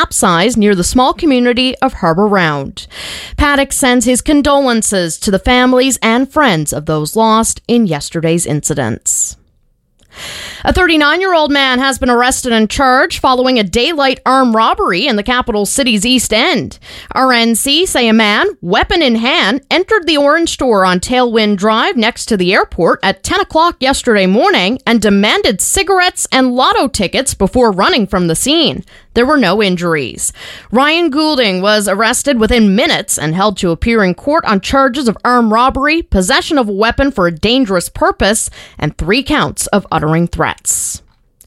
capsized near the small community of Harbour Round. Paddock sends his condolences to the families and friends of those lost in yesterday's incidents. A 39-year-old man has been arrested and charged following a daylight armed robbery in the capital city's East End. RNC say a man, weapon in hand, entered the Orange store on Tailwind Drive next to the airport at 10 o'clock yesterday morning and demanded cigarettes and lotto tickets before running from the scene. There were no injuries. Ryan Goulding was arrested within minutes and held to appear in court on charges of armed robbery, possession of a weapon for a dangerous purpose, and 3 counts of uttering threats.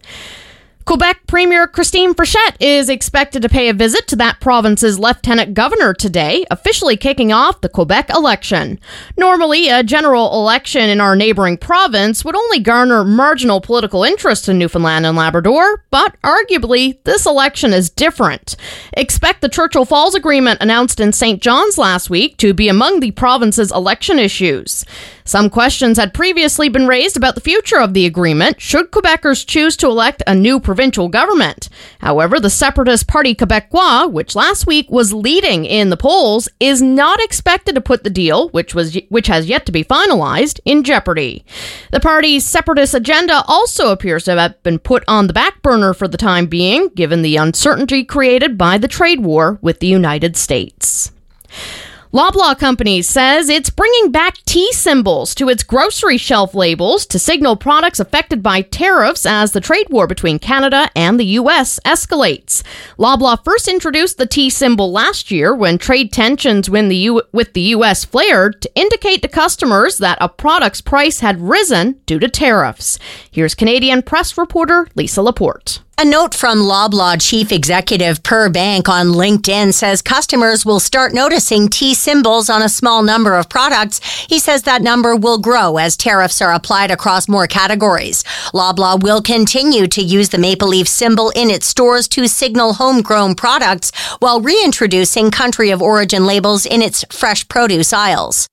Quebec Premier Christine Frechette is expected to pay a visit to that province's lieutenant governor today, officially kicking off the Quebec election. Normally, a general election in our neighboring province would only garner marginal political interest in Newfoundland and Labrador, but arguably, this election is different. Expect the Churchill Falls Agreement announced in St. John's last week to be among the province's election issues. Some questions had previously been raised about the future of the agreement should Quebecers choose to elect a new provincial government. However, the separatist Parti Québécois, which last week was leading in the polls, is not expected to put the deal, which has yet to be finalized, in jeopardy. The party's separatist agenda also appears to have been put on the back burner for the time being, given the uncertainty created by the trade war with the United States. Loblaw Companies says it's bringing back T symbols to its grocery shelf labels to signal products affected by tariffs as the trade war between Canada and the U.S. escalates. Loblaw first introduced the T symbol last year when trade tensions with the U.S. flared to indicate to customers that a product's price had risen due to tariffs. Here's Canadian Press reporter Lisa Laporte. A note from Loblaw Chief Executive Per Bank on LinkedIn says customers will start noticing T symbols on a small number of products. He says that number will grow as tariffs are applied across more categories. Loblaw will continue to use the maple leaf symbol in its stores to signal homegrown products while reintroducing country of origin labels in its fresh produce aisles.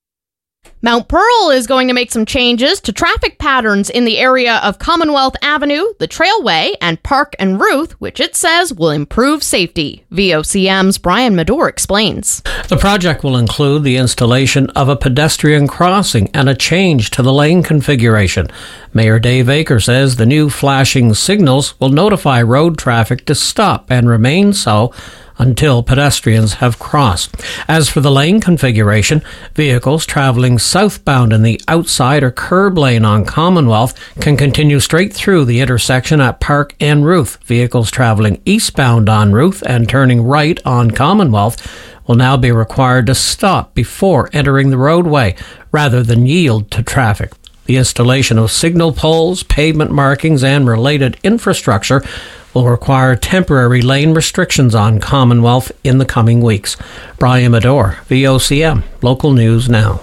Mount Pearl is going to make some changes to traffic patterns in the area of Commonwealth Avenue, the Trailway, and Park and Ruth, which it says will improve safety. VOCM's Brian Medor explains. The project will include the installation of a pedestrian crossing and a change to the lane configuration. Mayor Dave Aker says the new flashing signals will notify road traffic to stop and remain so until pedestrians have crossed. As for the lane configuration, vehicles traveling southbound in the outside or curb lane on Commonwealth can continue straight through the intersection at Park and Ruth. Vehicles traveling eastbound on Ruth and turning right on Commonwealth will now be required to stop before entering the roadway rather than yield to traffic. The installation of signal poles, pavement markings, and related infrastructure will require temporary lane restrictions on Commonwealth in the coming weeks. Brian Medor, VOCM, Local News Now.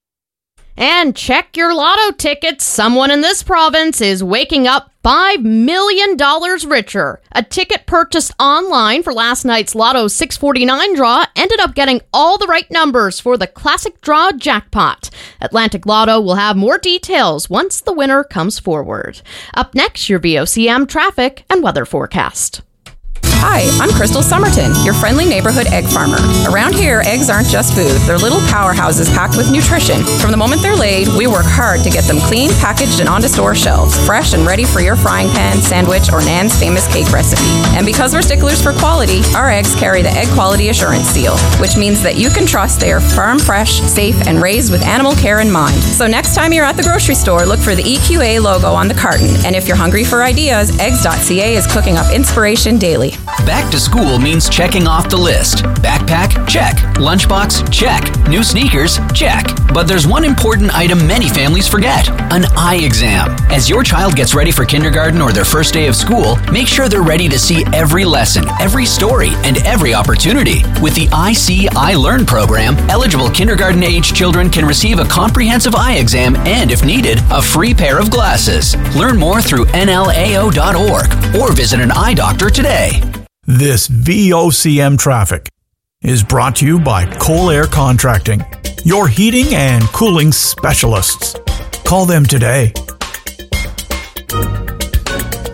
And check your lotto tickets. Someone in this province is waking up $5 million richer. A ticket purchased online for last night's Lotto 649 draw ended up getting all the right numbers for the classic draw jackpot. Atlantic Lotto will have more details once the winner comes forward. Up next, your VOCM traffic and weather forecast. Hi, I'm Crystal Somerton, your friendly neighborhood egg farmer. Around here, eggs aren't just food. They're little powerhouses packed with nutrition. From the moment they're laid, we work hard to get them clean, packaged, and onto store shelves, fresh and ready for your frying pan, sandwich, or Nan's famous cake recipe. And because we're sticklers for quality, our eggs carry the Egg Quality Assurance Seal, which means that you can trust they are farm fresh, safe, and raised with animal care in mind. So next time you're at the grocery store, look for the EQA logo on the carton. And if you're hungry for ideas, eggs.ca is cooking up inspiration daily. Back to school means checking off the list. Backpack? Check. Lunchbox? Check. New sneakers? Check. But there's one important item many families forget: an eye exam. As your child gets ready for kindergarten or their first day of school, make sure they're ready to see every lesson, every story, and every opportunity. With the I See, I Learn program, eligible kindergarten-age children can receive a comprehensive eye exam and, if needed, a free pair of glasses. Learn more through nlao.org or visit an eye doctor today. This VOCM traffic is brought to you by Coal Air Contracting, your heating and cooling specialists. Call them today.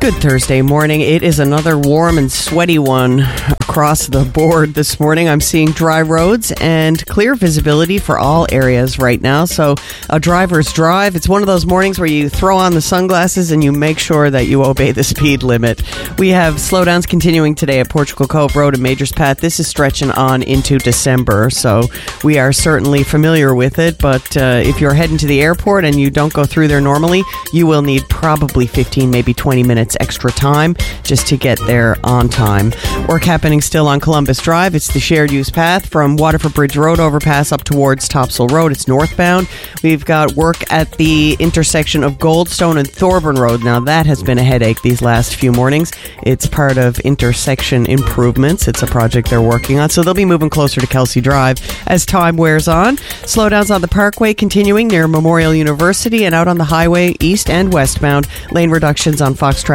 Good Thursday morning. It is another warm and sweaty one across the board this morning. I'm seeing dry roads and clear visibility for all areas right now. So a driver's drive. It's one of those mornings where you throw on the sunglasses and you make sure that you obey the speed limit. We have slowdowns continuing today at Portugal Cove Road and Majors Path. This is stretching on into December, so we are certainly familiar with it. But if you're heading to the airport and you don't go through there normally, you will need probably 15, maybe 20 minutes extra time just to get there on time. Work happening still on Columbus Drive. It's the shared use path from Waterford Bridge Road overpass up towards Topsail Road. It's northbound. We've got work at the intersection of Goldstone and Thorburn Road. Now that has been a headache these last few mornings. It's part of intersection improvements. It's a project they're working on, so they'll be moving closer to Kelsey Drive as time wears on. Slowdowns on the Parkway continuing near Memorial University and out on the highway east and westbound. Lane reductions on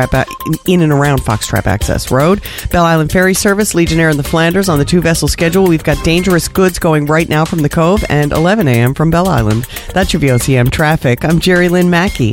in and around Foxtrap Access Road. Bell Island Ferry Service, Legionnaire and the Flanders on the 2-vessel schedule. We've got dangerous goods going right now from the Cove and 11 a.m. from Bell Island. That's your VOCM traffic. I'm Jerry Lynn Mackey.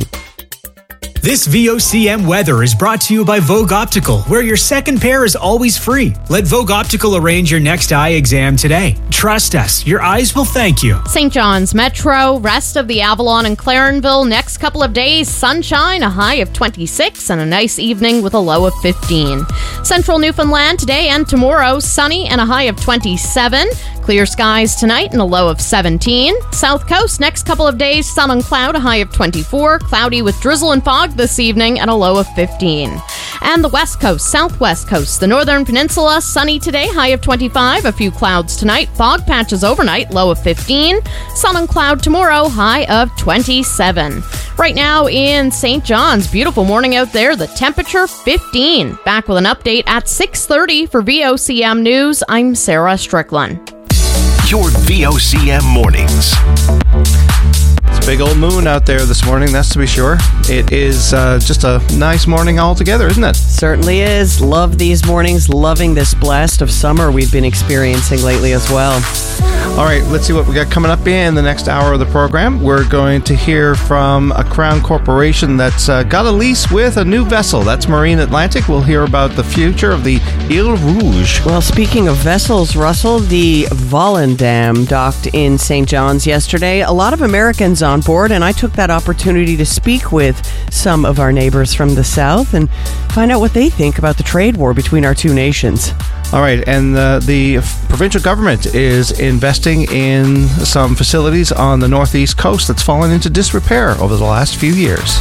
This VOCM weather is brought to you by Vogue Optical, where your second pair is always free. Let Vogue Optical arrange your next eye exam today. Trust us, your eyes will thank you. St. John's Metro, rest of the Avalon and Clarenville. Next couple of days, sunshine, a high of 26, and a nice evening with a low of 15. Central Newfoundland today and tomorrow, sunny and a high of 27. Clear skies tonight and a low of 17. South Coast, next couple of days, sun and cloud, a high of 24. Cloudy with drizzle and fog this evening and a low of 15. And the West Coast, Southwest Coast, the Northern Peninsula, sunny today, high of 25. A few clouds tonight, fog patches overnight, low of 15. Sun and cloud tomorrow, high of 27. Right now in St. John's, beautiful morning out there, the temperature 15. Back with an update at 6:30 for VOCM News. I'm Sarah Strickland. Your VOCM mornings. It's a big old moon out there this morning, that's to be sure. It is just a nice morning altogether, isn't it? Certainly is. Love these mornings. Loving this blast of summer we've been experiencing lately as well. All right, let's see what we got coming up in the next hour of the program. We're going to hear from a Crown Corporation that's got a lease with a new vessel. That's Marine Atlantic. We'll hear about the future of the Ile Rouge. Well, speaking of vessels, Russell, the Volendam docked in St. John's yesterday. A lot of Americans on board, and I took that opportunity to speak with some of our neighbors from the south and find out what they think about the trade war between our two nations. All right, and the provincial government is investing in some facilities on the northeast coast that's fallen into disrepair over the last few years.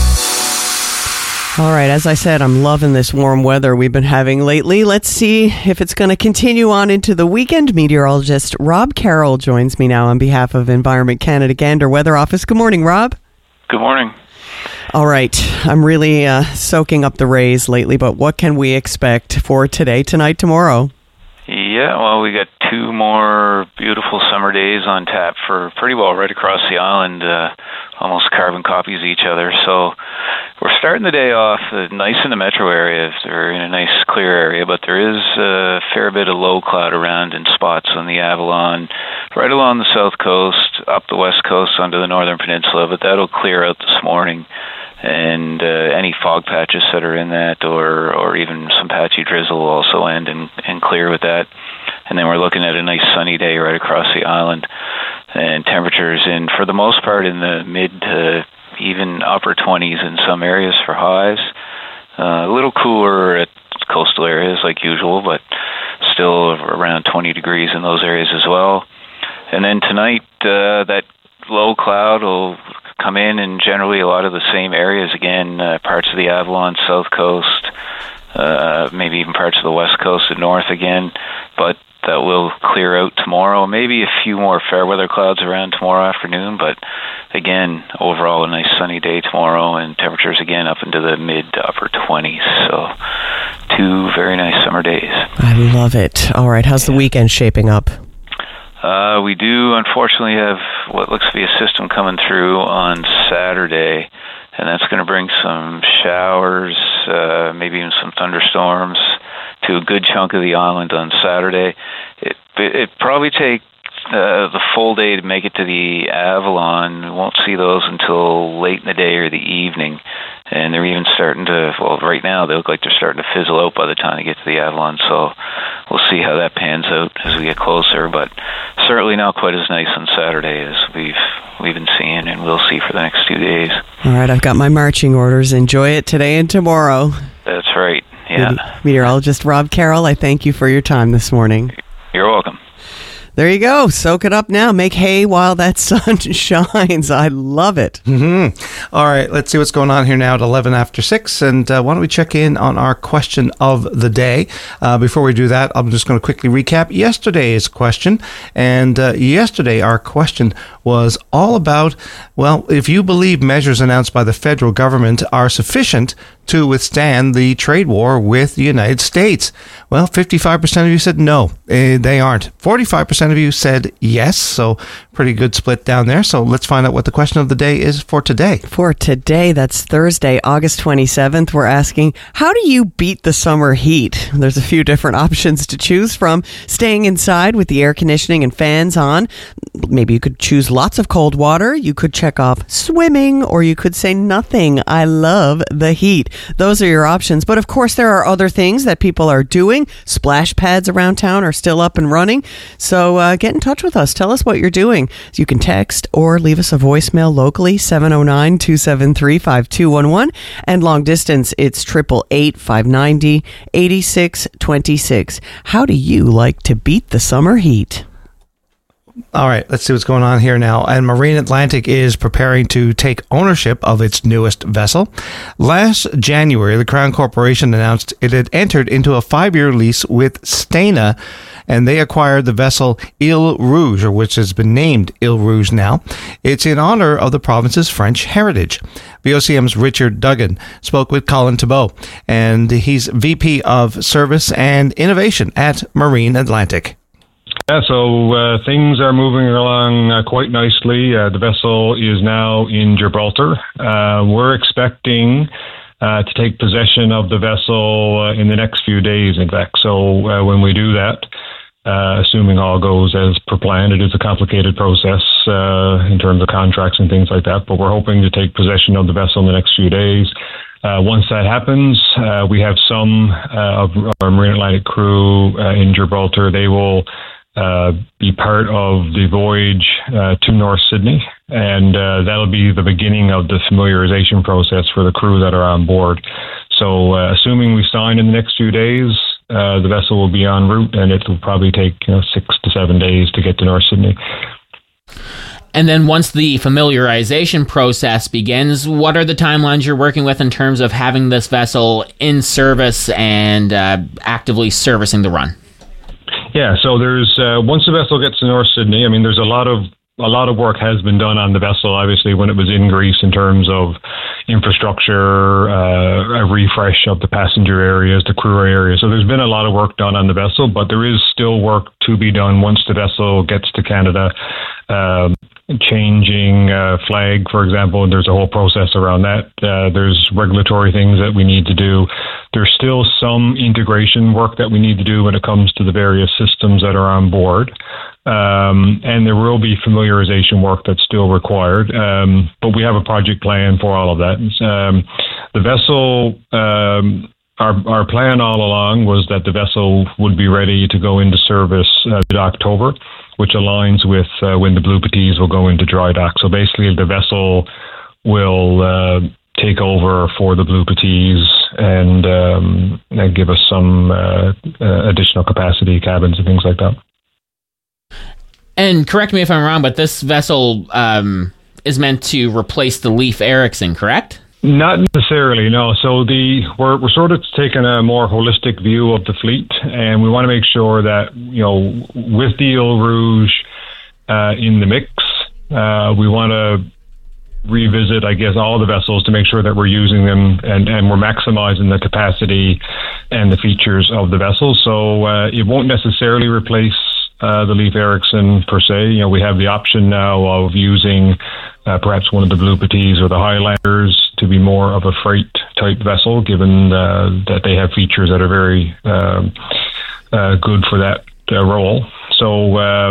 All right, as I said, I'm loving this warm weather we've been having lately. Let's see if it's going to continue on into the weekend. Meteorologist Rob Carroll joins me now on behalf of Environment Canada Gander Weather Office. Good morning, Rob. Good morning. All right, I'm really soaking up the rays lately, but what can we expect for today, tonight, tomorrow? Yeah, well, we got 2 more beautiful summer days on tap for pretty well right across the island, almost carbon copies of each other. So we're starting the day off nice in the metro area. They're in a nice clear area, but there is a fair bit of low cloud around in spots on the Avalon, right along the south coast, up the west coast onto the northern peninsula, but that'll clear out this morning. And any fog patches that are in that or even some patchy drizzle will also end and clear with that. And then we're looking at a nice sunny day right across the island. And temperatures for the most part, in the mid to even upper 20s in some areas for highs. A little cooler at coastal areas like usual, but still around 20 degrees in those areas as well. And then tonight, that low cloud will come in generally a lot of the same areas again, parts of the Avalon, south coast, maybe even parts of the west coast and north again, but that will clear out tomorrow. Maybe a few more fair weather clouds around tomorrow afternoon, but again, overall a nice sunny day tomorrow and temperatures again up into the mid to upper 20s. So 2 very nice summer days. I love it. All right, how's the weekend shaping up? We do unfortunately have what looks to be a system coming through on Saturday, and that's going to bring some showers, maybe even some thunderstorms to a good chunk of the island on Saturday. It probably take the full day to make it to the Avalon. We won't see those until late in the day or the evening. And they're even starting to, well, right now they look like they're starting to fizzle out by the time they get to the Avalon. So we'll see how that pans out as we get closer. But certainly not quite as nice on Saturday as we've been seeing and we'll see for the next 2 days. All right, I've got my marching orders. Enjoy it today and tomorrow. That's right, yeah. Meteorologist Rob Carroll, I thank you for your time this morning. You're welcome. There you go. Soak it up now. Make hay while that sun shines. I love it. Mm-hmm. All right, let's see what's going on here now at 11 after 6. And why don't we check in on our question of the day? Before we do that, I'm just going to quickly recap yesterday's question. And yesterday, our question was all about, well, if you believe measures announced by the federal government are sufficient to withstand the trade war with the United States. Well, 55% of you said no, they aren't. 45% of you said yes, so pretty good split down there. So let's find out what the question of the day is for today. For today, that's Thursday, August 27th, we're asking, how do you beat the summer heat? There's a few different options to choose from. Staying inside with the air conditioning and fans on. Maybe you could choose lots of cold water. You could check off swimming, or you could say nothing. I love the heat. Those are your options. But of course, there are other things that people are doing. Splash pads around town are still up and running. So get in touch with us. Tell us what you're doing. You can text or leave us a voicemail locally, 709-273-5211. And long distance, it's 888-590-8626. How do you like to beat the summer heat? All right, let's see what's going on here now. And Marine Atlantic is preparing to take ownership of its newest vessel. Last January, the Crown Corporation announced it had entered into a 5-year lease with Stena, and they acquired the vessel Ile Rouge, or which has been named Ile Rouge now. It's in honor of the province's French heritage. VOCM's Richard Duggan spoke with Colin Thibault, and he's VP of Service and Innovation at Marine Atlantic. Yeah, so things are moving along quite nicely. The vessel is now in Gibraltar. We're expecting to take possession of the vessel in the next few days, in fact. So when we do that, assuming all goes as per plan, it is a complicated process in terms of contracts and things like that, but we're hoping to take possession of the vessel in the next few days. Once that happens, we have some of our Marine Atlantic crew in Gibraltar. They will be part of the voyage to North Sydney, and that'll be the beginning of the familiarization process for the crew that are on board. So assuming we sign in the next few days, the vessel will be en route, and it will probably take 6 to 7 days to get to North Sydney. And then once the familiarization process begins, what are the timelines you're working with in terms of having this vessel in service and actively servicing the run? Yeah, so there's once the vessel gets to North Sydney, I mean, there's a lot of work has been done on the vessel, obviously, when it was in Greece in terms of infrastructure, a refresh of the passenger areas, the crew areas. So there's been a lot of work done on the vessel, but there is still work to be done once the vessel gets to Canada. Changing flag, for example, there's a whole process around that. There's regulatory things that we need to do. There's still some integration work that we need to do when it comes to the various systems that are on board. And there will be familiarization work that's still required. But we have a project plan for all of that. The vessel, our plan all along was that the vessel would be ready to go into service mid-October, which aligns with when the Blue Petits will go into dry dock. So basically the vessel will take over for the Blue Petits and give us some additional capacity, cabins and things like that. And correct me if I'm wrong, but this vessel is meant to replace the Leif Erikson, correct? Not necessarily, no. So we're sort of taking a more holistic view of the fleet, and we want to make sure that, with the Ile Rouge in the mix, we want to revisit, I guess, all the vessels to make sure that we're using them and we're maximizing the capacity and the features of the vessel. So it won't necessarily replace the Leif Erikson per se. We have the option now of using perhaps one of the Blue Petits or the Highlanders to be more of a freight type vessel, given that they have features that are very good for that role. So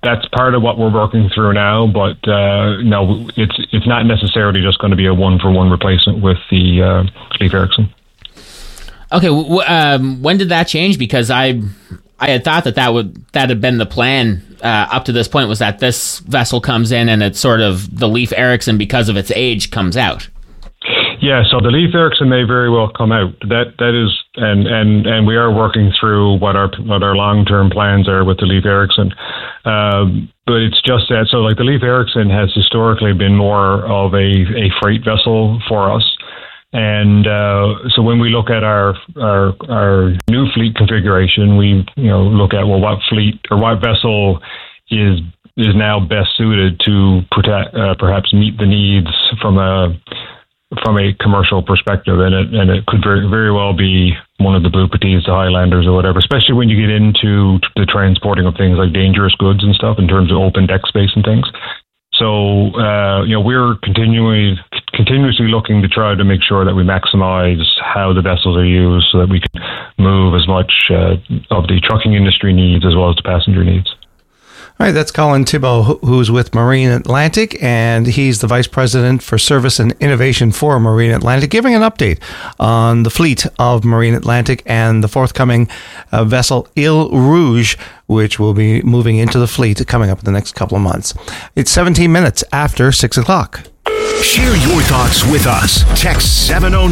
that's part of what we're working through now, but no, it's not necessarily just going to be a one-for-one replacement with the Leif Erikson. Okay, when did that change? Because I had thought that had been the plan up to this point, was that this vessel comes in and it's sort of the Leif Erikson, because of its age, comes out. Yeah, so the Leif Erikson may very well come out. That is, and we are working through what our long-term plans are with the Leif Erikson. But it's just that, so like the Leif Erikson has historically been more of a freight vessel for us. And so when we look at our new fleet configuration, we look at, well, what fleet or what vessel is now best suited to perhaps meet the needs from a commercial perspective, and it could very, very well be one of the Blue Petits, the Highlanders, or whatever. Especially when you get into the transporting of things like dangerous goods and stuff in terms of open deck space and things. So we're continuously looking to try to make sure that we maximize how the vessels are used, so that we can move as much of the trucking industry needs as well as the passenger needs. All right, that's Colin Thibault, who's with Marine Atlantic, and he's the Vice President for Service and Innovation for Marine Atlantic, giving an update on the fleet of Marine Atlantic and the forthcoming vessel Ile Rouge, which will be moving into the fleet coming up in the next couple of months. It's 17 minutes after 6 o'clock. Share your thoughts with us. Text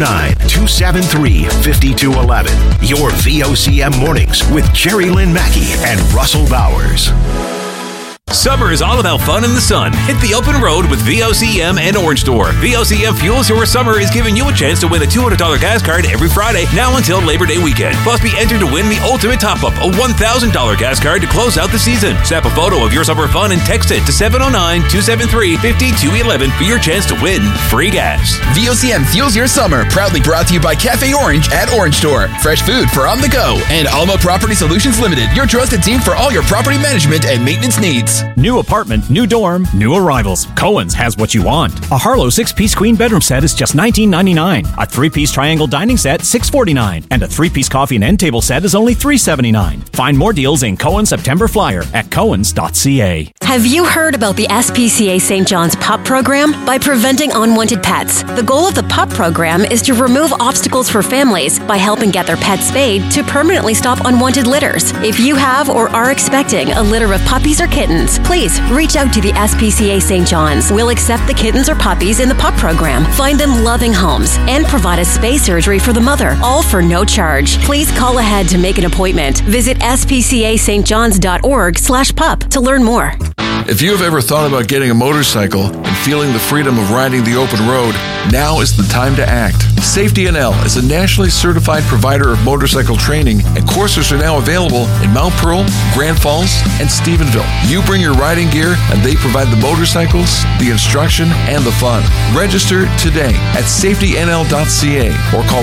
709-273-5211. Your VOCM Mornings with Jerry Lynn Mackey and Russell Bowers. Summer is all about fun in the sun. Hit the open road with VOCM and Orange Store. VOCM Fuels Your Summer is giving you a chance to win a $200 gas card every Friday, now until Labor Day weekend. Plus, be entered to win the Ultimate Top-Up, a $1,000 gas card to close out the season. Snap a photo of your summer fun and text it to 709-273-5211 for your chance to win free gas. VOCM Fuels Your Summer, proudly brought to you by Cafe Orange at Orange Store. Fresh food for on the go. And Alma Property Solutions Limited, your trusted team for all your property management and maintenance needs. New apartment, new dorm, new arrivals. Cohen's has what you want. A Harlow 6-piece queen bedroom set is just $19.99. A 3-piece triangle dining set, $6.49. And a 3-piece coffee and end table set is only $3.79. Find more deals in Cohen's September Flyer at cohens.ca. Have you heard about the SPCA St. John's PUP program? By preventing unwanted pets. The goal of the PUP program is to remove obstacles for families by helping get their pets spayed to permanently stop unwanted litters. If you have or are expecting a litter of puppies or kittens, please reach out to the SPCA St. John's. We'll accept the kittens or puppies in the PUP program, find them loving homes, and provide a spay surgery for the mother, all for no charge. Please call ahead to make an appointment. Visit spcastjohns.org/pup to learn more. If you have ever thought about getting a motorcycle and feeling the freedom of riding the open road, now is the time to act. Safety NL is a nationally certified provider of motorcycle training, and courses are now available in Mount Pearl, Grand Falls, and Stephenville. You bring your riding gear, and they provide the motorcycles, the instruction, and the fun. Register today at safetynl.ca or call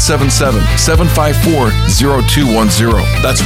1-877-754-0210. That's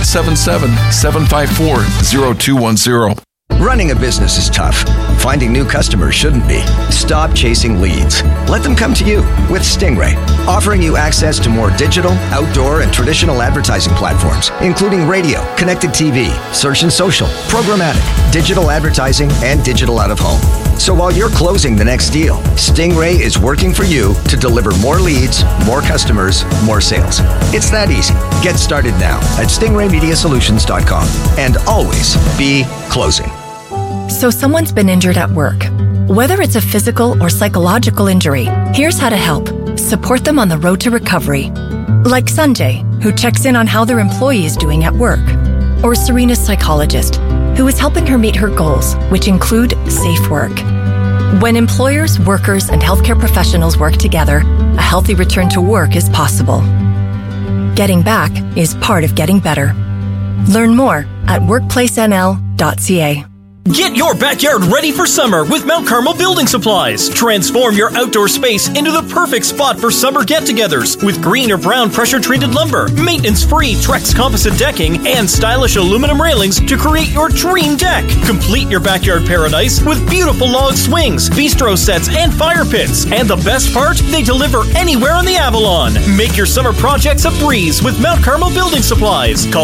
1-877-754-0210. Running a business is tough. Finding new customers shouldn't be. Stop chasing leads. Let them come to you with Stingray, offering you access to more digital, outdoor, and traditional advertising platforms, including radio, connected TV, search and social, programmatic, digital advertising, and digital out-of-home. So while you're closing the next deal, Stingray is working for you to deliver more leads, more customers, more sales. It's that easy. Get started now at stingraymediasolutions.com and always be closing. So someone's been injured at work. Whether it's a physical or psychological injury, here's how to help. Support them on the road to recovery. Like Sanjay, who checks in on how their employee is doing at work. Or Serena's psychologist, who is helping her meet her goals, which include safe work. When employers, workers, and healthcare professionals work together, a healthy return to work is possible. Getting back is part of getting better. Learn more at workplacenl.ca. Get your backyard ready for summer with Mount Carmel Building Supplies. Transform your outdoor space into the perfect spot for summer get-togethers with green or brown pressure-treated lumber, maintenance-free Trex composite decking, and stylish aluminum railings to create your dream deck. Complete your backyard paradise with beautiful log swings, bistro sets, and fire pits. And the best part, they deliver anywhere on the Avalon. Make your summer projects a breeze with Mount Carmel Building Supplies. Call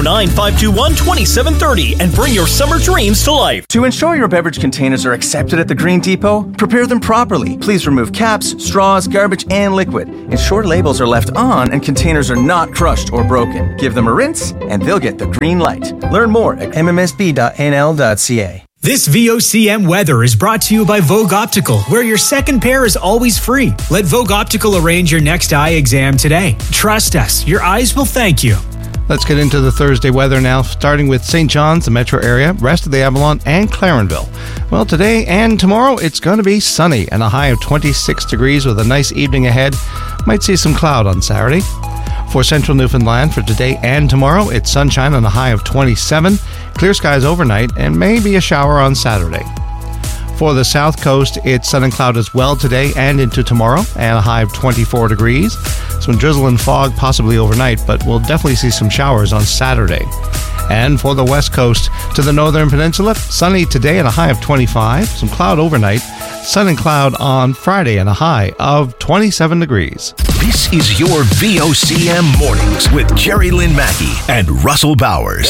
709-521-2730 and bring your summer dreams to life. To ensure your beverage containers are accepted at the Green Depot, prepare them properly. Please remove caps, straws, garbage, and liquid. Ensure labels are left on and containers are not crushed or broken. Give them a rinse, and they'll get the green light. Learn more at mmsb.nl.ca. This VOCM weather is brought to you by Vogue Optical, where your second pair is always free. Let Vogue Optical arrange your next eye exam today. Trust us, your eyes will thank you. Let's get into the Thursday weather now, starting with St. John's, the metro area, rest of the Avalon, and Clarenville. Well, today and tomorrow, it's going to be sunny and a high of 26 degrees with a nice evening ahead. Might see some cloud on Saturday. For central Newfoundland, for today and tomorrow, it's sunshine and a high of 27, clear skies overnight, and maybe a shower on Saturday. For the south coast, it's sun and cloud as well today and into tomorrow, and a high of 24 degrees. Some drizzle and fog possibly overnight, but we'll definitely see some showers on Saturday. And for the west coast to the northern peninsula, sunny today and a high of 25, some cloud overnight, sun and cloud on Friday and a high of 27 degrees. This is your VOCM Mornings with Jerry Lynn Mackey and Russell Bowers.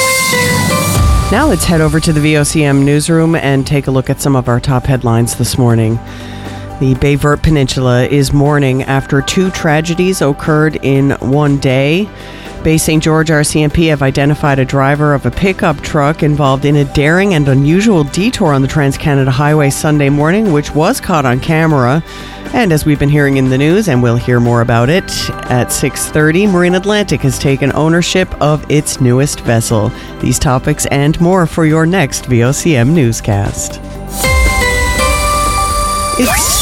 Now let's head over to the VOCM newsroom and take a look at some of our top headlines this morning. The Bay Verte Peninsula is mourning after two tragedies occurred in one day. Bay St. George RCMP have identified a driver of a pickup truck involved in a daring and unusual detour on the Trans-Canada Highway Sunday morning, which was caught on camera. And as we've been hearing in the news, and we'll hear more about it at 6:30, Marine Atlantic has taken ownership of its newest vessel. These topics and more for your next VOCM newscast. It's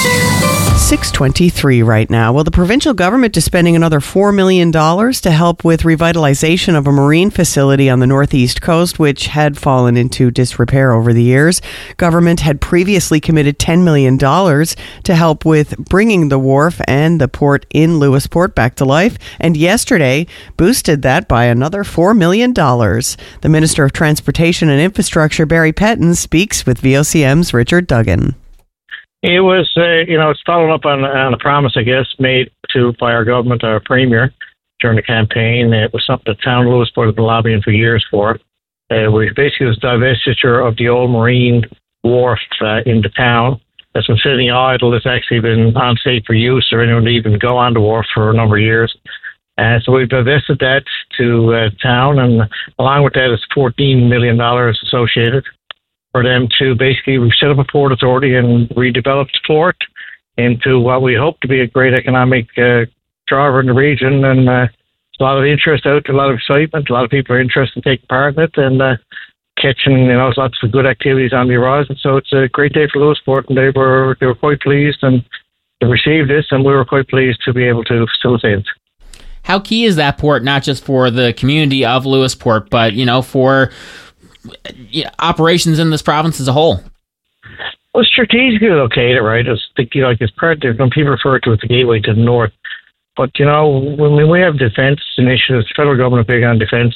6:23 right now. Well, the provincial government is spending another $4 million to help with revitalization of a marine facility on the northeast coast, which had fallen into disrepair over the years. Government had previously committed $10 million to help with bringing the wharf and the port in Lewisport back to life, and yesterday boosted that by another $4 million. The Minister of Transportation and Infrastructure, Barry Petton, speaks with VOCM's Richard Duggan. It was, it's following up on a promise, I guess, made by our government, our premier, during the campaign. It was something the town of Lewisport had been lobbying for years for. We basically was divestiture of the old marine wharf in the town that's been sitting idle. It's actually been unsafe for use or anyone to even go on the wharf for a number of years. So we've divested that to town, and along with that is $14 million associated for them to basically set up a port authority and redevelop the port into what we hope to be a great economic driver in the region. And a lot of interest out there, a lot of excitement. A lot of people are interested in taking part in it and catching, lots of good activities on the horizon. So it's a great day for Lewisport, and they were quite pleased and they received this, and we were quite pleased to be able to facilitate it. How key is that port, not just for the community of Lewisport, but for operations in this province as a whole? Well, strategically located, right? It's part of, when people refer to it as the gateway to the north. But, when we have defence initiatives, the federal government is big on defence.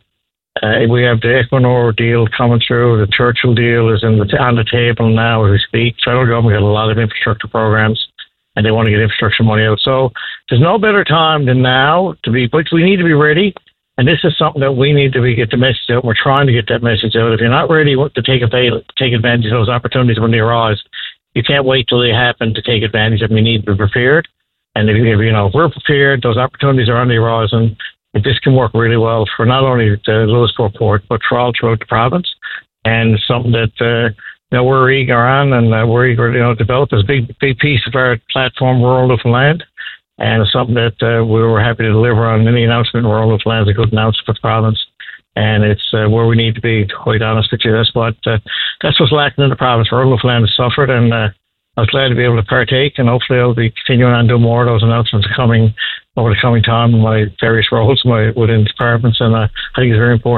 We have the Equinor deal coming through. The Churchill deal is on the table now as we speak. The federal government got a lot of infrastructure programs, and they want to get infrastructure money out. So there's no better time than now but we need to be ready. And this is something that we need to get the message out. We're trying to get that message out. If you're not ready to take advantage of those opportunities when they arise, you can't wait till they happen to take advantage of them. You need to be prepared. And if we're prepared, those opportunities are on the horizon. This can work really well for not only the Lewisport port, but for all throughout the province. And something that we're eager on, and we're eager to develop this big piece of our platform, rural Newfoundland. And it's something that we were happy to deliver on. Any announcement in rural Newfoundland is a good announcement for the province. And it's where we need to be, to be quite honest with you. That's what's lacking in the province. Rural Newfoundland has suffered, and I was glad to be able to partake, and hopefully I'll be continuing on doing more of those announcements over the coming time in my various roles within departments, and I think it's very important.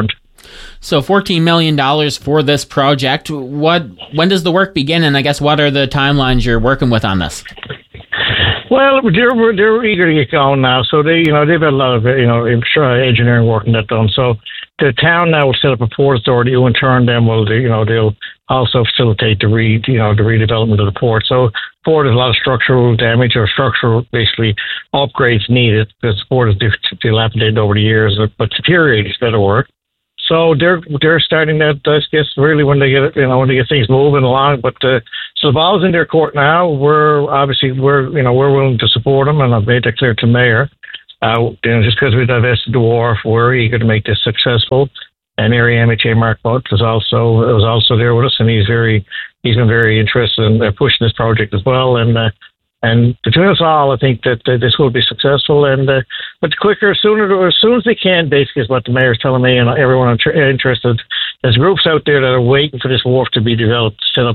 So $14 million for this project. When does the work begin? And I guess what are the timelines you're working with on this? Well, they're eager to get going now. So they've had a lot of engineering work and that done. So the town now will set up a port authority who in turn then they'll also facilitate the redevelopment of the port. So port has a lot of structural damage or structural basically upgrades needed because the port is dilapidated over the years, but deteriorated is better word. So they're starting that, I guess, really when they get things moving along. But so the ball's in their court now. We're willing to support them, and I've made that clear to the mayor. Just because we divested the wharf, we're eager to make this successful. And Area MHA Mark Butt was also there with us, and he's been very interested in pushing this project as well. And between us all, I think that this will be successful. But quicker, as soon as they can, basically, is what the mayor's telling me, and everyone interested. There's groups out there that are waiting for this wharf to be developed, to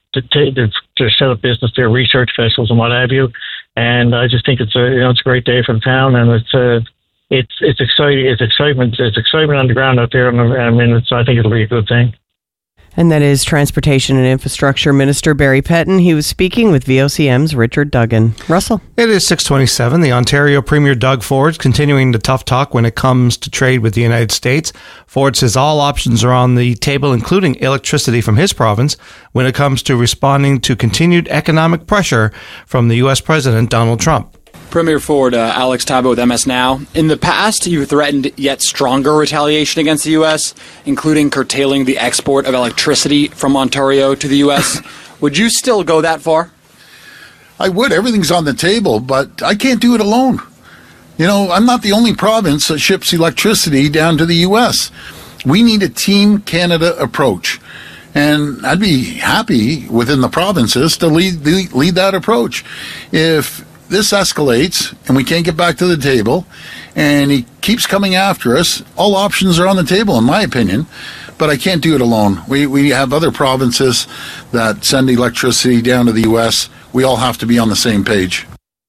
set up business there, research vessels and what have you. And I just think it's a great day for the town, and it's exciting. It's excitement. It's excitement on the ground out there, and I think it'll be a good thing. And that is Transportation and Infrastructure Minister Barry Pettin. He was speaking with VOCM's Richard Duggan. Russell? It is 6:27. The Ontario Premier Doug Ford continuing the tough talk when it comes to trade with the United States. Ford says all options are on the table, including electricity from his province, when it comes to responding to continued economic pressure from the U.S. President Donald Trump. Premier Ford, Alex Tabo with MS Now. In the past, you threatened yet stronger retaliation against the U.S., including curtailing the export of electricity from Ontario to the U.S. Would you still go that far? I would. Everything's on the table, but I can't do it alone. I'm not the only province that ships electricity down to the U.S. We need a Team Canada approach. And I'd be happy within the provinces to lead that approach. If this escalates and we can't get back to the table and he keeps coming after us, all options are on the table, in my opinion, but I can't do it alone. We have other provinces that send electricity down to the U.S. We all have to be on the same page.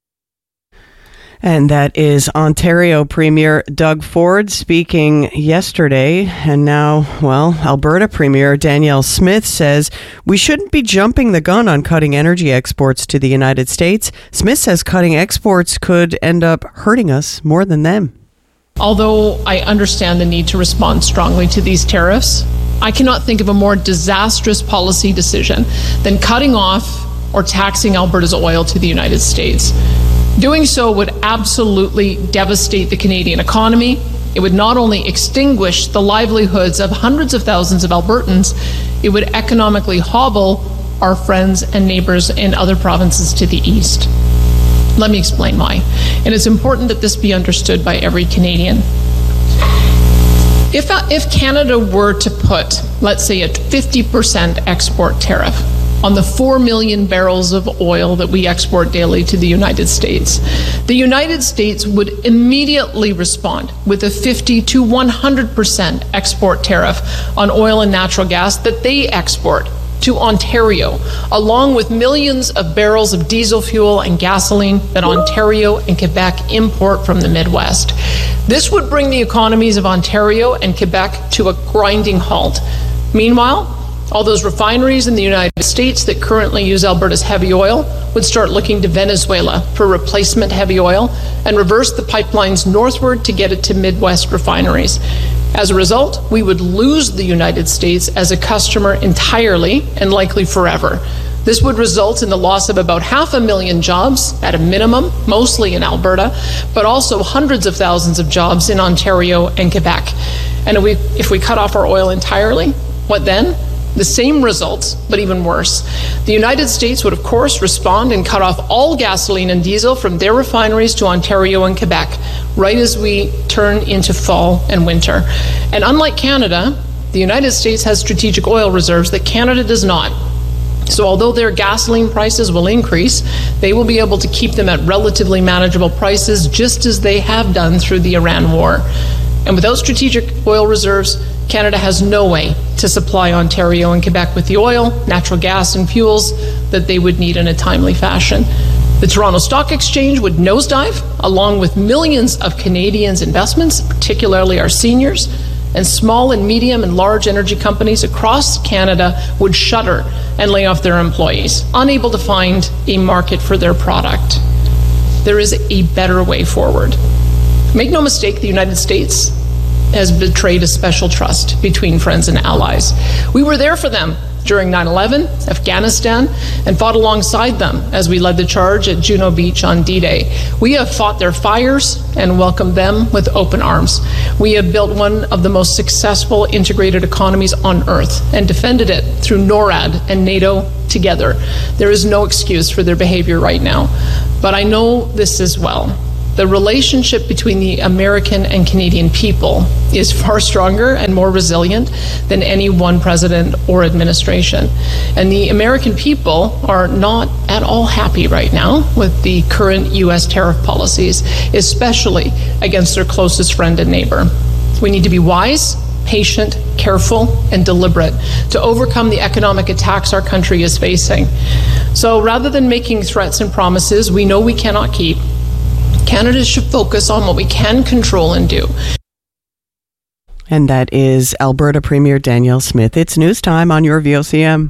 And that is Ontario Premier Doug Ford speaking yesterday. And now, Alberta Premier Danielle Smith says we shouldn't be jumping the gun on cutting energy exports to the United States. Smith says cutting exports could end up hurting us more than them. Although I understand the need to respond strongly to these tariffs, I cannot think of a more disastrous policy decision than cutting off or taxing Alberta's oil to the United States. Doing so would absolutely devastate the Canadian economy. It would not only extinguish the livelihoods of hundreds of thousands of Albertans, it would economically hobble our friends and neighbors in other provinces to the east. Let me explain why. And it's important that this be understood by every Canadian. If Canada were to put, let's say, a 50% export tariff on the 4 million barrels of oil that we export daily to the United States, the United States would immediately respond with a 50 to 100% export tariff on oil and natural gas that they export to Ontario, along with millions of barrels of diesel fuel and gasoline that Ontario and Quebec import from the Midwest. This would bring the economies of Ontario and Quebec to a grinding halt. Meanwhile, all those refineries in the United States that currently use Alberta's heavy oil would start looking to Venezuela for replacement heavy oil and reverse the pipelines northward to get it to Midwest refineries. As a result, we would lose the United States as a customer entirely and likely forever. This would result in the loss of about 500,000 jobs at a minimum, mostly in Alberta, but also hundreds of thousands of jobs in Ontario and Quebec. And if we cut off our oil entirely, what then? The same results, but even worse. The United States would, of course, respond and cut off all gasoline and diesel from their refineries to Ontario and Quebec, right as we turn into fall and winter. And unlike Canada, the United States has strategic oil reserves that Canada does not. So although their gasoline prices will increase, they will be able to keep them at relatively manageable prices, just as they have done through the Iran war. And without strategic oil reserves, Canada has no way to supply Ontario and Quebec with the oil, natural gas, and fuels that they would need in a timely fashion. The Toronto Stock Exchange would nosedive, along with millions of Canadians' investments, particularly our seniors, and small and medium and large energy companies across Canada would shutter and lay off their employees, unable to find a market for their product. There is a better way forward. Make no mistake, the United States has betrayed a special trust between friends and allies. We were there for them during 9/11, Afghanistan, and fought alongside them as we led the charge at Juno Beach on D-Day. We have fought their fires and welcomed them with open arms. We have built one of the most successful integrated economies on earth and defended it through NORAD and NATO together. There is no excuse for their behavior right now, but I know this as well. The relationship between the American and Canadian people is far stronger and more resilient than any one president or administration. And the American people are not at all happy right now with the current U.S. tariff policies, especially against their closest friend and neighbor. We need to be wise, patient, careful, and deliberate to overcome the economic attacks our country is facing. So rather than making threats and promises we know we cannot keep, Canada should focus on what we can control and do. And that is Alberta Premier Danielle Smith. It's news time on your VOCM.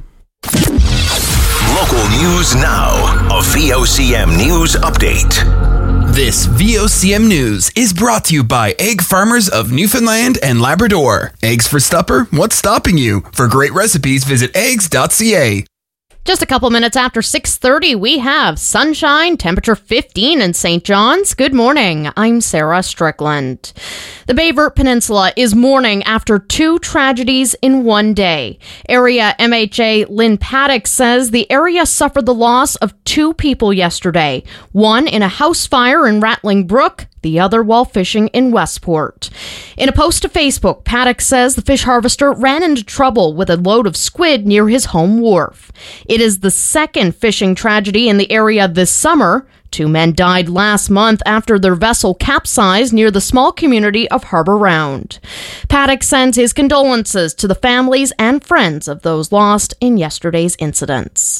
Local news now. A VOCM news update. This VOCM news is brought to you by Egg Farmers of Newfoundland and Labrador. Eggs for supper? What's stopping you? For great recipes, visit eggs.ca. Just a couple minutes after 6:30, we have sunshine, temperature 15 in St. John's. Good morning. I'm Sarah Strickland. The Bayvert Peninsula is mourning after 2 tragedies in one day. Area MHA Lynn Paddock says the area suffered the loss of 2 people yesterday, one in a house fire in Rattling Brook, the other while fishing in Westport. In a post to Facebook, Paddock says the fish harvester ran into trouble with a load of squid near his home wharf. It is the second fishing tragedy in the area this summer. 2 men died last month after their vessel capsized near the small community of Harbour Round. Paddock sends his condolences to the families and friends of those lost in yesterday's incidents.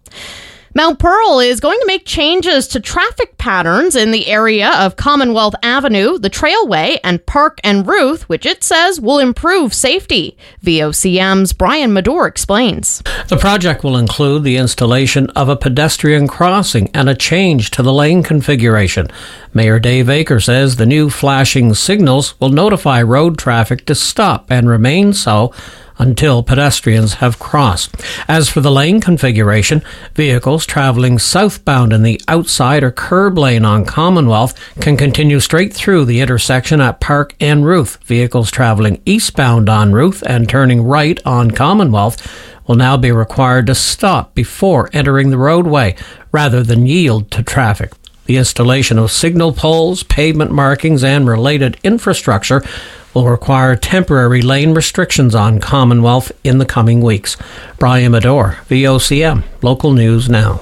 Mount Pearl is going to make changes to traffic patterns in the area of Commonwealth Avenue, the Trailway, and Park and Ruth, which it says will improve safety. VOCM's Brian Madore explains. The project will include the installation of a pedestrian crossing and a change to the lane configuration. Mayor Dave Aker says the new flashing signals will notify road traffic to stop and remain so until pedestrians have crossed. As for the lane configuration, vehicles traveling southbound in the outside or curb lane on Commonwealth can continue straight through the intersection at Park and Ruth. Vehicles traveling eastbound on Ruth and turning right on Commonwealth will now be required to stop before entering the roadway rather than yield to traffic. The installation of signal poles, pavement markings, and related infrastructure will require temporary lane restrictions on Commonwealth in the coming weeks. Brian Madore, VOCM, local news now.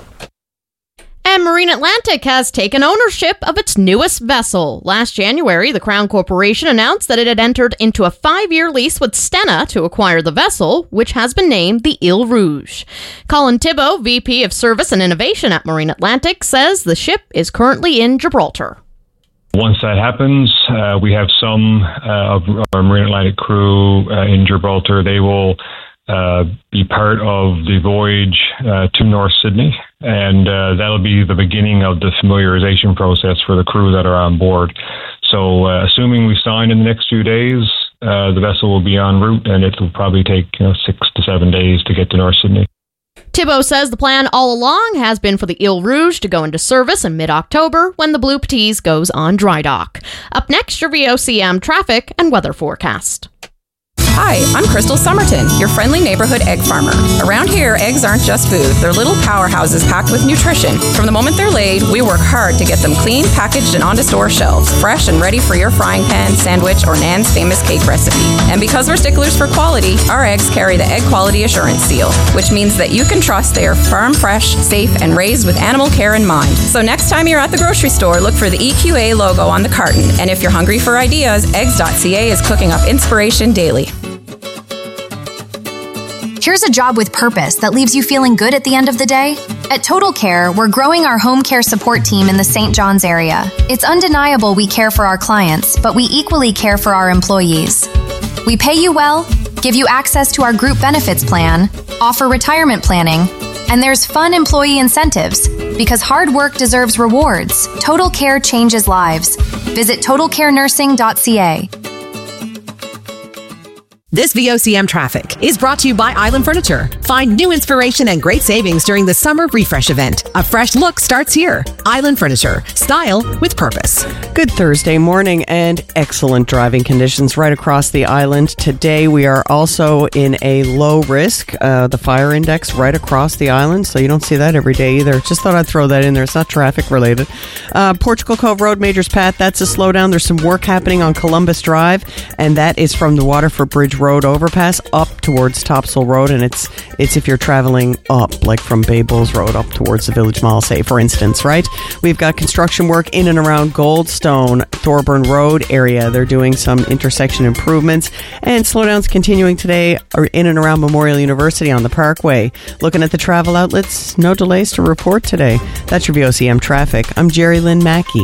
And Marine Atlantic has taken ownership of its newest vessel. Last January, the Crown Corporation announced that it had entered into a 5-year lease with Stena to acquire the vessel, which has been named the Ile Rouge. Colin Thibault, VP of Service and Innovation at Marine Atlantic, says the ship is currently in Gibraltar. Once that happens, we have some of our Marine Atlantic crew in Gibraltar. They will be part of the voyage to North Sydney, and that'll be the beginning of the familiarization process for the crew that are on board. So assuming we sign in the next few days, the vessel will be en route, and it will probably take 6 to 7 days to get to North Sydney. Thibault says the plan all along has been for the Ile Rouge to go into service in mid-October when the Blue Petite goes on dry dock. Up next, your VOCM traffic and weather forecast. Hi, I'm Crystal Somerton, your friendly neighborhood egg farmer. Around here, eggs aren't just food. They're little powerhouses packed with nutrition. From the moment they're laid, we work hard to get them clean, packaged, and onto store shelves, fresh and ready for your frying pan, sandwich, or Nan's famous cake recipe. And because we're sticklers for quality, our eggs carry the Egg Quality Assurance Seal, which means that you can trust they are farm fresh, safe, and raised with animal care in mind. So next time you're at the grocery store, look for the EQA logo on the carton. And if you're hungry for ideas, eggs.ca is cooking up inspiration daily. Here's a job with purpose that leaves you feeling good at the end of the day. At Total Care, we're growing our home care support team in the St. John's area. It's undeniable we care for our clients, but we equally care for our employees. We pay you well, give you access to our group benefits plan, offer retirement planning, and there's fun employee incentives. Because hard work deserves rewards. Total Care changes lives. Visit totalcarenursing.ca. This VOCM traffic is brought to you by Island Furniture. Find new inspiration and great savings during the Summer Refresh event. A fresh look starts here. Island Furniture. Style with purpose. Good Thursday morning and excellent driving conditions right across the island. Today we are also in a low risk, the fire index right across the island, so you don't see that every day either. Just thought I'd throw that in there. It's not traffic related. Portugal Cove Road, Majors Path, that's a slowdown. There's some work happening on Columbus Drive, and that is from the Waterford Bridge Road overpass up towards Topsail Road, and it's if you're traveling up, like from Bay Bulls Road up towards the Village Mall, say, for instance, right? We've got construction work in and around Goldstone, Thorburn Road area. They're doing some intersection improvements, and slowdowns continuing today are in and around Memorial University on the Parkway. Looking at the travel outlets, no delays to report today. That's your VOCM traffic. I'm Jerry Lynn Mackey.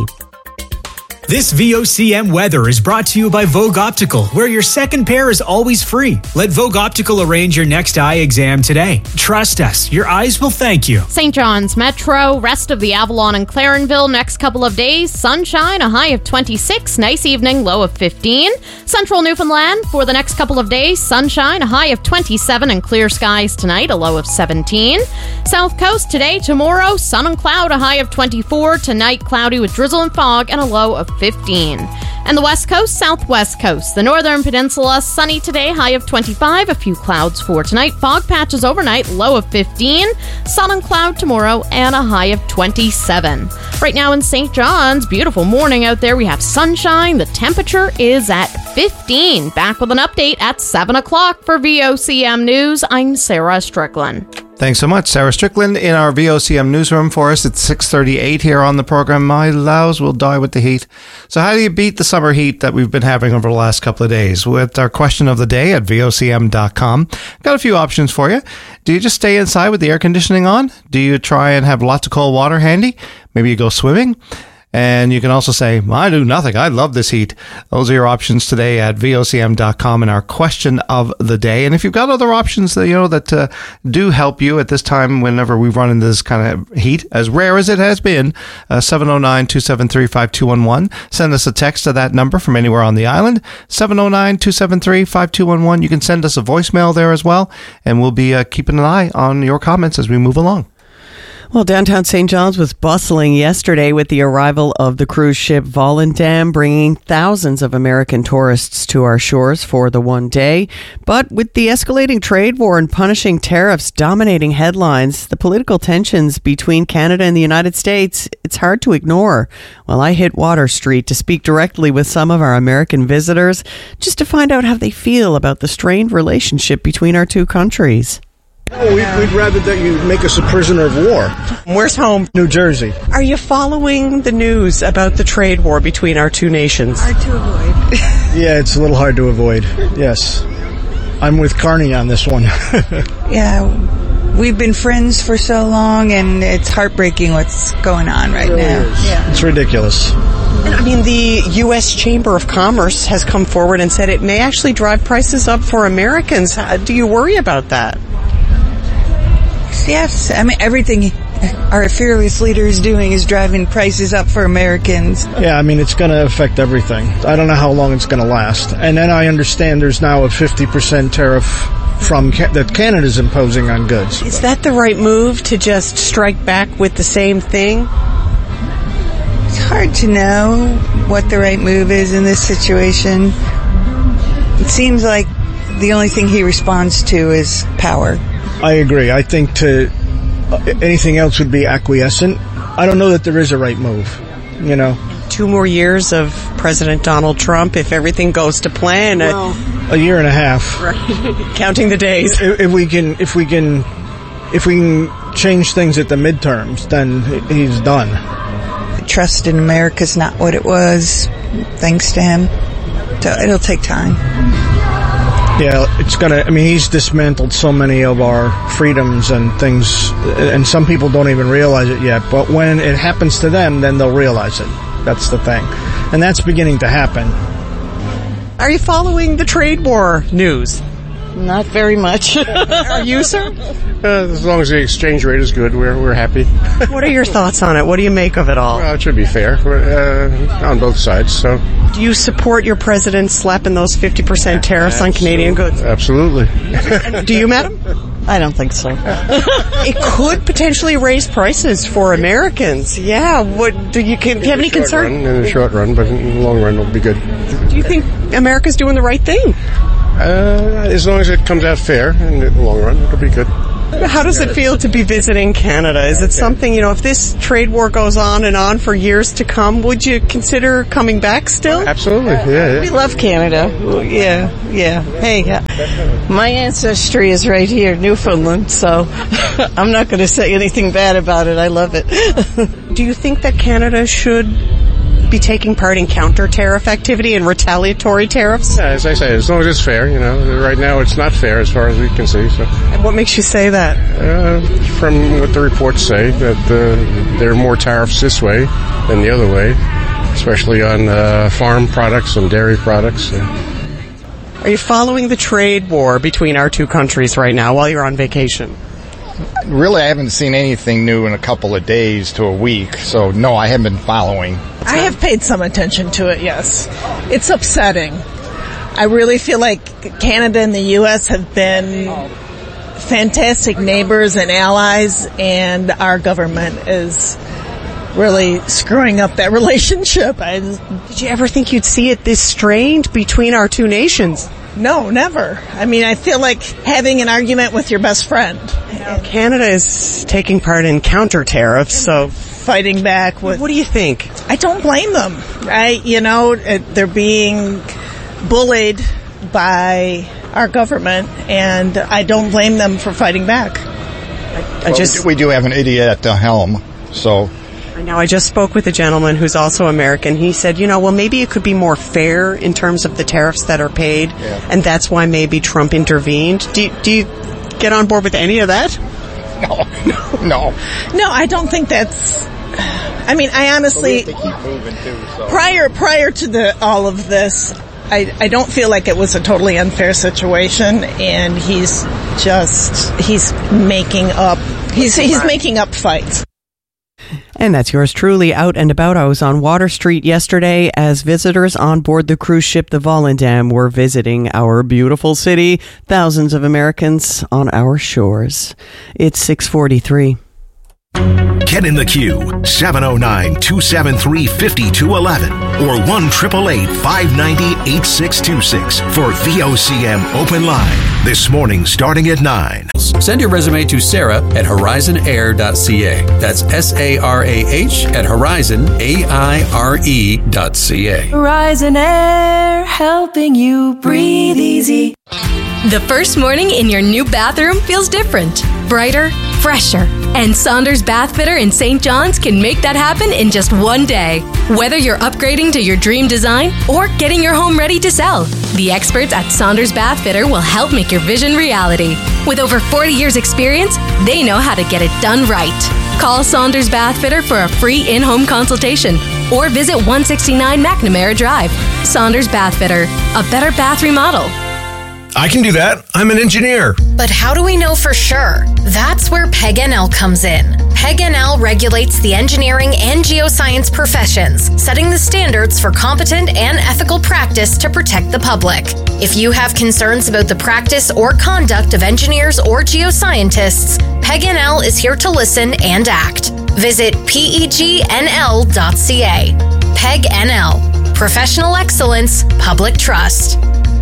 This VOCM weather is brought to you by Vogue Optical, where your second pair is always free. Let Vogue Optical arrange your next eye exam today. Trust us, your eyes will thank you. St. John's Metro, rest of the Avalon and Clarenville, next couple of days, sunshine, a high of 26, nice evening, low of 15. Central Newfoundland, for the next couple of days, sunshine, a high of 27 and clear skies tonight, a low of 17. South Coast, today, tomorrow, sun and cloud, a high of 24, tonight, cloudy with drizzle and fog, and a low of 15. And the West Coast, Southwest Coast, the Northern Peninsula, sunny today, high of 25, a few clouds for tonight, fog patches overnight, low of 15, sun and cloud tomorrow, and a high of 27. Right now in St. John's, beautiful morning out there. We have sunshine. The temperature is at 15. Back with an update at 7 o'clock for VOCM News. I'm Sarah Strickland. Thanks so much, Sarah Strickland, in our VOCM newsroom for us. It's 6:38 here on the program. My lows will die with the heat. So how do you beat the summer heat that we've been having over the last couple of days? With our question of the day at VOCM.com, got a few options for you. Do you just stay inside with the air conditioning on? Do you try and have lots of cold water handy? Maybe you go swimming? And you can also say, I do nothing. I love this heat. Those are your options today at VOCM.com in our question of the day. And if you've got other options that do help you at this time whenever we run into this kind of heat, as rare as it has been, 709-273-5211. Send us a text to that number from anywhere on the island, 709-273-5211. You can send us a voicemail there as well, and we'll be keeping an eye on your comments as we move along. Well, downtown St. John's was bustling yesterday with the arrival of the cruise ship Volendam, bringing thousands of American tourists to our shores for the one day. But with the escalating trade war and punishing tariffs dominating headlines, the political tensions between Canada and the United States, it's hard to ignore. Well, I hit Water Street to speak directly with some of our American visitors just to find out how they feel about the strained relationship between our two countries. Oh, we'd rather that you make us a prisoner of war. Where's home? New Jersey. Are you following the news about the trade war between our two nations? Hard to avoid. Yeah, it's a little hard to avoid. Yes. I'm with Carney on this one. Yeah, we've been friends for so long, and it's heartbreaking what's going on right now. Yeah. It's ridiculous. And, I mean, the U.S. Chamber of Commerce has come forward and said it may actually drive prices up for Americans. Do you worry about that? Yes, I mean, everything our fearless leader is doing is driving prices up for Americans. Yeah, I mean, it's going to affect everything. I don't know how long it's going to last. And then I understand there's now a 50% tariff that Canada's imposing on goods. Is that the right move, to just strike back with the same thing? It's hard to know what the right move is in this situation. It seems like the only thing he responds to is power. I agree. I think anything else would be acquiescent. I don't know that there is a right move, 2 more years of President Donald Trump, if everything goes to plan. Well, a year and a half. Right. Counting the days. If we can change things at the midterms, then he's done. The trust in America's not what it was, thanks to him. So it'll take time. Yeah, he's dismantled so many of our freedoms and things, and some people don't even realize it yet, but when it happens to them, then they'll realize it. That's the thing. And that's beginning to happen. Are you following the trade war news? Not very much. Are you, sir? As long as the exchange rate is good, we're happy. What are your thoughts on it? What do you make of it all? Well, it should be fair on both sides. So, do you support your president slapping those 50% tariffs on Canadian goods? Absolutely. Do you, madam? I don't think so. It could potentially raise prices for Americans. Yeah. What do you have any concern? In the short run, but in the long run, it'll be good. Do you think America's doing the right thing? As long as it comes out fair in the long run, it'll be good. How does it feel to be visiting Canada? Is it something, if this trade war goes on for years to come, would you consider coming back still? Absolutely, yeah. We love Canada. Yeah. Hey, my ancestry is right here, Newfoundland, so I'm not going to say anything bad about it. I love it. Do you think that Canada should be taking part in counter-tariff activity and retaliatory tariffs? Yeah, as I say, as long as it's fair, right now it's not fair as far as we can see. So. And what makes you say that? From what the reports say, that there are more tariffs this way than the other way, especially on farm products and dairy products. Are you following the trade war between our two countries right now while you're on vacation? Really, I haven't seen anything new in a couple of days to a week, so no, I haven't been following. I have paid some attention to it, yes. It's upsetting. I really feel like Canada and the U.S. have been fantastic neighbors and allies, and our government is really screwing up that relationship. Did you ever think you'd see it this strained between our two nations? No, never. I mean, I feel like having an argument with your best friend. Canada is taking part in counter tariffs, so fighting back with. What do you think? I don't blame them. They're being bullied by our government, and I don't blame them for fighting back. We do have an idiot at the helm, so. I just spoke with a gentleman who's also American. He said, maybe it could be more fair in terms of the tariffs that are paid, and that's why maybe Trump intervened. Do you get on board with any of that? No. No, I don't think that's. I mean, I honestly. They keep moving too. So. Prior to all of this, I don't feel like it was a totally unfair situation, and he's making up. He's making up fights. And that's yours truly out and about. I was on Water Street yesterday as visitors on board the cruise ship the Volendam were visiting our beautiful city. Thousands of Americans on our shores. It's 6:43. Get in the queue, 709-273-5211 or 1-888-590-8626 for VOCM Open Line. This morning starting at 9. Send your resume to Sarah at horizonair.ca. That's SARAH at horizonaire.ca. Horizon Air, helping you breathe easy. The first morning in your new bathroom feels different, brighter, fresher. And Saunders Bath Fitter in St. John's can make that happen in just one day. Whether you're upgrading to your dream design or getting your home ready to sell, the experts at Saunders Bath Fitter will help make your vision reality. With over 40 years experience, they know how to get it done right. Call Saunders Bath Fitter for a free in-home consultation or visit 169 McNamara Drive. Saunders Bath Fitter, a better bath remodel. I can do that. I'm an engineer. But how do we know for sure? That's where PEG-NL comes in. PEG-NL regulates the engineering and geoscience professions, setting the standards for competent and ethical practice to protect the public. If you have concerns about the practice or conduct of engineers or geoscientists, PEG-NL is here to listen and act. Visit PEGNL.ca. PEG-NL. Professional excellence, public trust.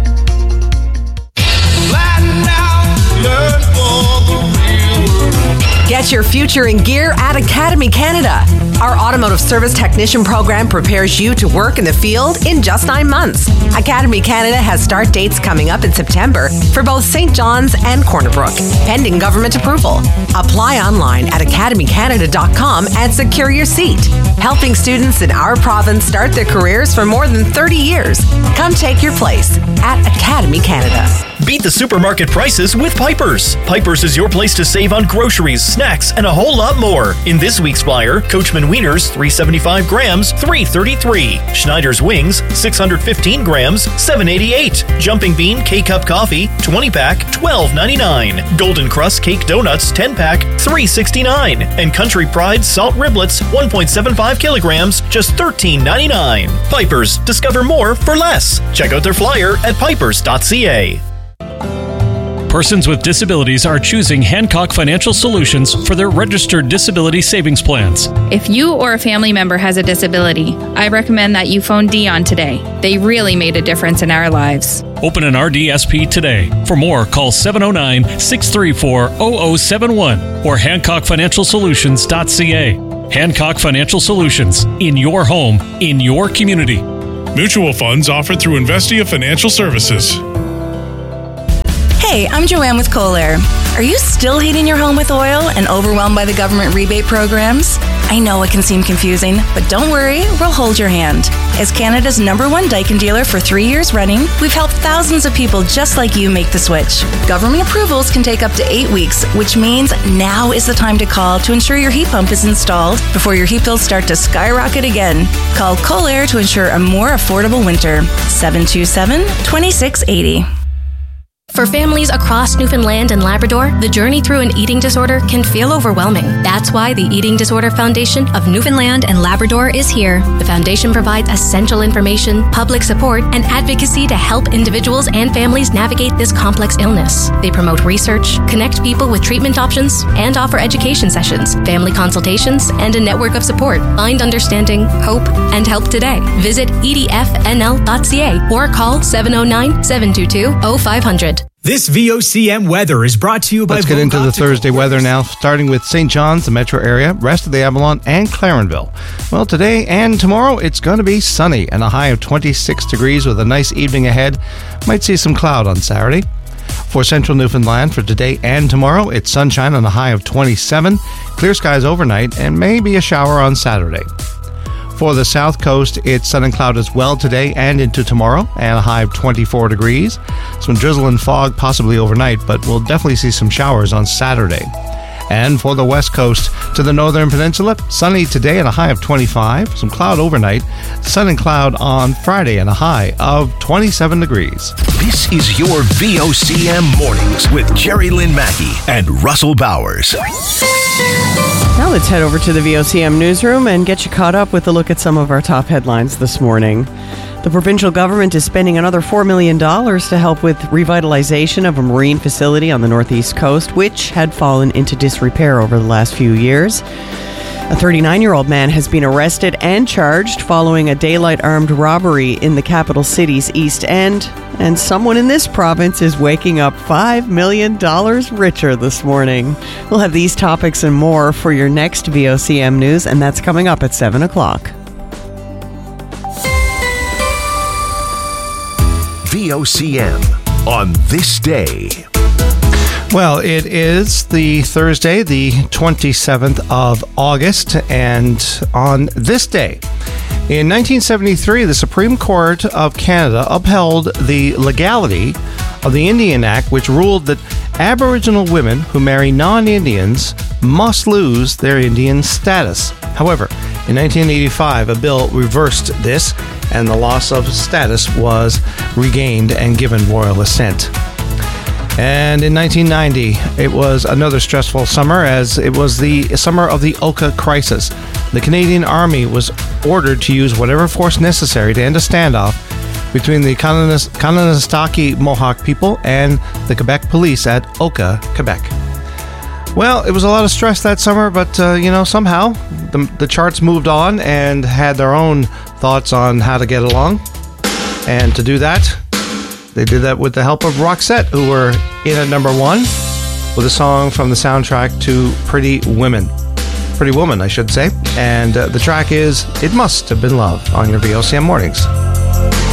Get your future in gear at Academy Canada. Our automotive service technician program prepares you to work in the field in just 9 months. Academy Canada has start dates coming up in September for both St. John's and Corner Brook, pending government approval. Apply online at academycanada.com and secure your seat. Helping students in our province start their careers for more than 30 years. Come take your place at Academy Canada. Beat the supermarket prices with Piper's. Piper's is your place to save on groceries, snacks, and a whole lot more. In this week's flyer, Coachman Wieners, 375 grams, $3.33. Schneider's Wings, 615 grams, $7.88. Jumping Bean K-Cup Coffee, 20-pack, $12.99. Golden Crust Cake Donuts, 10-pack, $3.69. And Country Pride Salt Riblets, 1.75 kilograms, just $13.99. Piper's, discover more for less. Check out their flyer at pipers.ca. Persons with disabilities are choosing Hancock Financial Solutions for their registered disability savings plans. If you or a family member has a disability, I recommend that you phone Dion today. They really made a difference in our lives. Open an RDSP today. For more, call 709-634-0071 or HancockFinancialSolutions.ca. Hancock Financial Solutions. In your home, in your community. Mutual funds offered through Investia Financial Services. Hey, I'm Joanne with Kohler. Are you still heating your home with oil and overwhelmed by the government rebate programs? I know it can seem confusing, but don't worry, we'll hold your hand. As Canada's #1 Daikin dealer for 3 years running, we've helped thousands of people just like you make the switch. Government approvals can take up to 8 weeks, which means now is the time to call to ensure your heat pump is installed before your heat bills start to skyrocket again. Call Kohler to ensure a more affordable winter. 727-2680. For families across Newfoundland and Labrador, the journey through an eating disorder can feel overwhelming. That's why the Eating Disorder Foundation of Newfoundland and Labrador is here. The foundation provides essential information, public support, and advocacy to help individuals and families navigate this complex illness. They promote research, connect people with treatment options, and offer education sessions, family consultations, and a network of support. Find understanding, hope, and help today. Visit edfnl.ca or call 709-722-0500. This VOCM weather is brought to you by Let's get into the Thursday weather now, starting with St. John's, the metro area, rest of the Avalon, and Clarenville. Well, today and tomorrow, it's going to be sunny and a high of 26 degrees with a nice evening ahead. Might see some cloud on Saturday. For central Newfoundland, for today and tomorrow, it's sunshine on a high of 27, clear skies overnight, and maybe a shower on Saturday. For the south coast, it's sun and cloud as well today and into tomorrow, and a high of 24 degrees. Some drizzle and fog possibly overnight, but we'll definitely see some showers on Saturday. And for the west coast to the northern peninsula, sunny today and a high of 25. Some cloud overnight, sun and cloud on Friday and a high of 27 degrees. This is your VOCM Mornings with Jerry Lynn Mackey and Russell Bowers. Now let's head over to the VOCM newsroom and get you caught up with a look at some of our top headlines this morning. The provincial government is spending another $4 million to help with revitalization of a marine facility on the northeast coast, which had fallen into disrepair over the last few years. A 39-year-old man has been arrested and charged following a daylight armed robbery in the capital city's East End. And someone in this province is waking up $5 million richer this morning. We'll have these topics and more for your next VOCM News, and that's coming up at 7 o'clock. VOCM on this day. Well, it is the Thursday, the 27th of August, and on this day, in 1973, the Supreme Court of Canada upheld the legality of the Indian Act, which ruled that Aboriginal women who marry non-Indians must lose their Indian status. However, in 1985, a bill reversed this, and the loss of status was regained and given royal assent. And in 1990, it was another stressful summer, as it was the summer of the Oka crisis. The Canadian Army was ordered to use whatever force necessary to end a standoff between the Kanesatake Mohawk people and the Quebec police at Oka, Quebec. Well, it was a lot of stress that summer, but, somehow the charts moved on and had their own thoughts on how to get along. And to do that, they did that with the help of Roxette, who were in at number 1 with a song from the soundtrack to Pretty Woman, I should say. And the track is It Must Have Been Love on your VOCM Mornings.